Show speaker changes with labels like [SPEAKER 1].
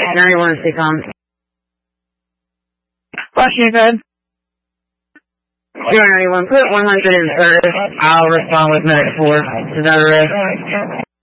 [SPEAKER 1] 91 Seacom.
[SPEAKER 2] Question, go ahead.
[SPEAKER 1] 091, put 100 in service. I'll respond with medic 4. Is that right?